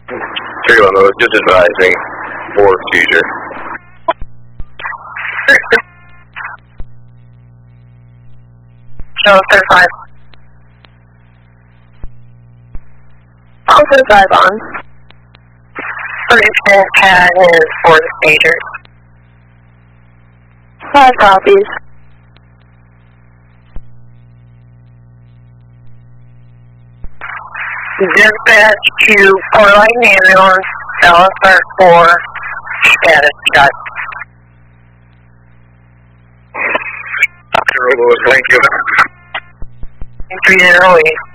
310, just advising for seizure. Show 35. All 35 on. 30% pad is for the stagers. 5 copies. Dispatch to Port Light Ambulance, LS34, status shut. Dr. Lewis, thank you. Entry in early.